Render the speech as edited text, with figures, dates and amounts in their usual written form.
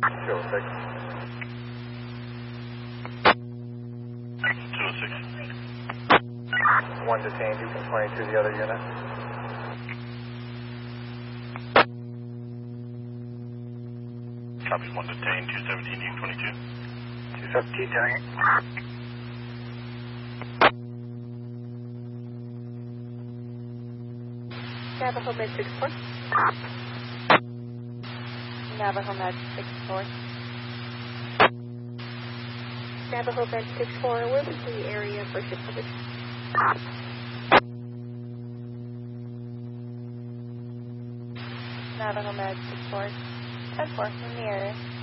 206. 206. One detained, you can 22 the other unit. Copy, one detained, 217, you 22. 217, doing it. Navajo Med 64. Navajo Med 64. Navajo Med 64, what was the area for ship coverage? Navajo Med 64. 10-4, in the area.